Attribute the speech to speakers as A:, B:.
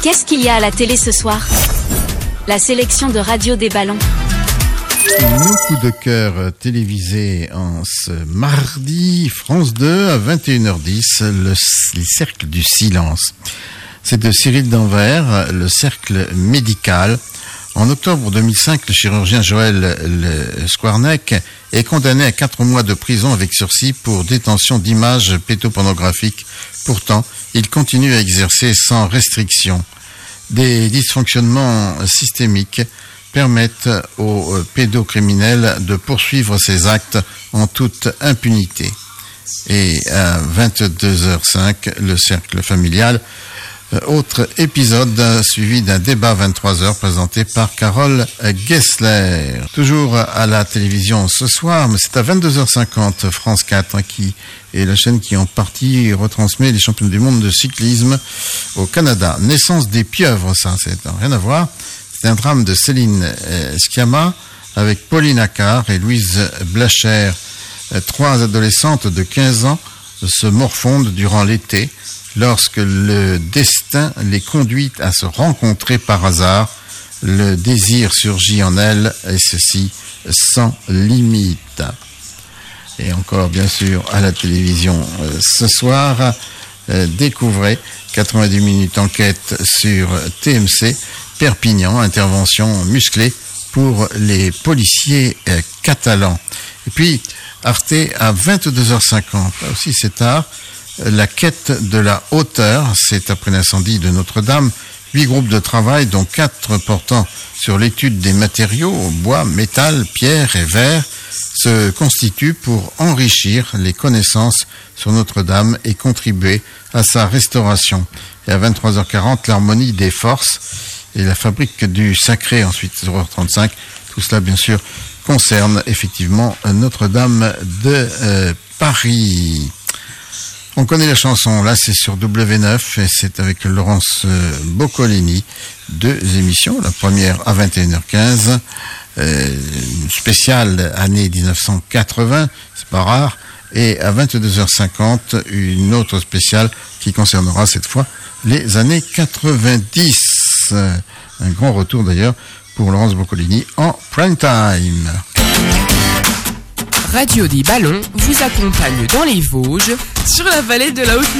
A: Qu'est-ce qu'il y a à la télé ce soir? La sélection de Radio des Ballons.
B: Nos coups de cœur télévisés en ce mardi, France 2 à 21h10, les cercles du silence. C'est de Cyril Danvers, le cercle médical. En octobre 2005, le chirurgien Joël Skwarnek est condamné à 4 mois de prison avec sursis pour détention d'images pédopornographiques. Pourtant, il continue à exercer sans restriction. Des dysfonctionnements systémiques permettent aux pédocriminels de poursuivre ces actes en toute impunité. Et à 22h05, le cercle familial. Autre épisode suivi d'un débat à 23h présenté par Carole Gessler. Toujours à la télévision ce soir, mais c'est à 22h50, France 4 qui est la chaîne qui en partie retransmet les championnats du monde de cyclisme au Canada. Naissance des pieuvres, ça n'a rien à voir. C'est un drame de Céline Sciamma avec Pauline Accard et Louise Blacher. 3 adolescentes de 15 ans se morfondent durant l'été lorsque le destin les conduit à se rencontrer par hasard. Le désir surgit en elles, et ceci sans limite. Et encore, bien sûr, à la télévision ce soir, découvrez 90 minutes enquête sur TMC, Perpignan, intervention musclée pour les policiers catalans. Et puis, Arte à 22h50, là aussi c'est tard, la quête de la hauteur, c'est après l'incendie de Notre-Dame, 8 groupes de travail, dont 4 portant sur l'étude des matériaux, bois, métal, pierre et verre, se constituent pour enrichir les connaissances sur Notre-Dame et contribuer à sa restauration. Et à 23h40, l'harmonie des forces et la fabrique du sacré, ensuite 0h35, tout cela bien sûr concerne effectivement Notre-Dame de Paris. On connaît la chanson, là c'est sur W9 et c'est avec Laurence Boccolini. 2 émissions, la première à 21h15, une spéciale année 1980, c'est pas rare, et à 22h50, une autre spéciale qui concernera cette fois les années 90. Un grand retour d'ailleurs pour Laurence Boccolini en prime time.
C: Radio des Ballons vous accompagne dans les Vosges, sur la vallée de la Haute